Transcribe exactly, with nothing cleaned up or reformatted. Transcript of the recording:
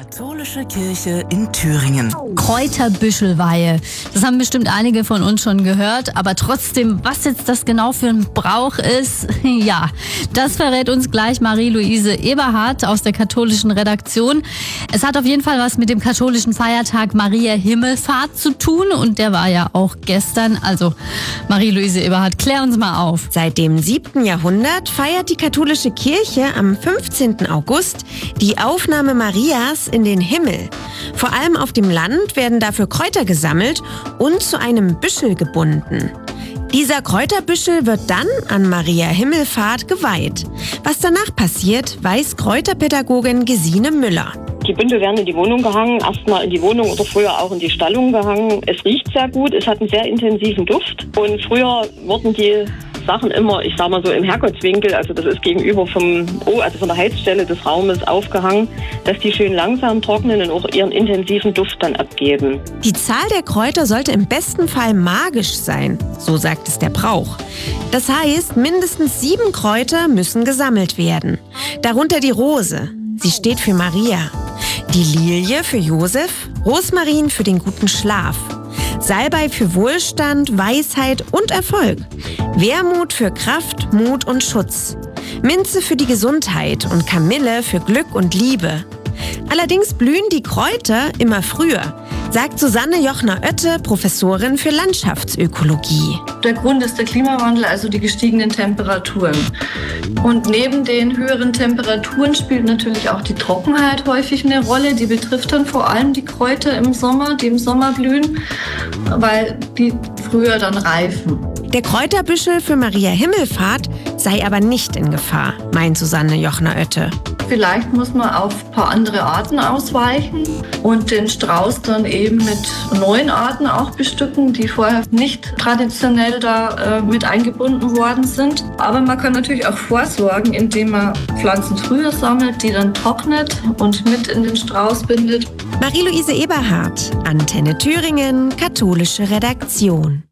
Katholische Kirche in Thüringen. Kräuterbüschelweihe. Das haben bestimmt einige von uns schon gehört. Aber trotzdem, was jetzt das genau für ein Brauch ist, ja, das verrät uns gleich Marie-Louise Eberhardt aus der katholischen Redaktion. Es hat auf jeden Fall was mit dem katholischen Feiertag Maria Himmelfahrt zu tun. Und der war ja auch gestern. Also Marie-Louise Eberhardt, klär uns mal auf. Seit dem siebten Jahrhundert feiert die katholische Kirche am fünfzehnten August die Aufnahme Marias in den Himmel. Vor allem auf dem Land werden dafür Kräuter gesammelt und zu einem Büschel gebunden. Dieser Kräuterbüschel wird dann an Maria Himmelfahrt geweiht. Was danach passiert, weiß Kräuterpädagogin Gesine Müller. Die Bündel werden in die Wohnung gehangen, erstmal in die Wohnung oder früher auch in die Stallung gehangen. Es riecht sehr gut, es hat einen sehr intensiven Duft. Und früher wurden die Sachen immer, ich sag mal so im Herrgottswinkel, also das ist gegenüber vom, oh, also von der Heizstelle des Raumes aufgehangen, dass die schön langsam trocknen und auch ihren intensiven Duft dann abgeben. Die Zahl der Kräuter sollte im besten Fall magisch sein, so sagt es der Brauch. Das heißt, mindestens sieben Kräuter müssen gesammelt werden. Darunter die Rose, sie steht für Maria, die Lilie für Josef, Rosmarin für den guten Schlaf, Salbei für Wohlstand, Weisheit und Erfolg, Wermut für Kraft, Mut und Schutz, Minze für die Gesundheit und Kamille für Glück und Liebe. Allerdings blühen die Kräuter immer früher, sagt Susanne Jochner-Oette, Professorin für Landschaftsökologie. Der Grund ist der Klimawandel, also die gestiegenen Temperaturen. Und neben den höheren Temperaturen spielt natürlich auch die Trockenheit häufig eine Rolle. Die betrifft dann vor allem die Kräuter im Sommer, die im Sommer blühen, weil die früher dann reifen. Der Kräuterbüschel für Maria Himmelfahrt sei aber nicht in Gefahr, meint Susanne Jochner-Oette. Vielleicht muss man auf ein paar andere Arten ausweichen und den Strauß dann eben mit neuen Arten auch bestücken, die vorher nicht traditionell da äh, mit eingebunden worden sind. Aber man kann natürlich auch vorsorgen, indem man Pflanzen früher sammelt, die dann trocknet und mit in den Strauß bindet. Marie-Louise Eberhardt, Antenne Thüringen, katholische Redaktion.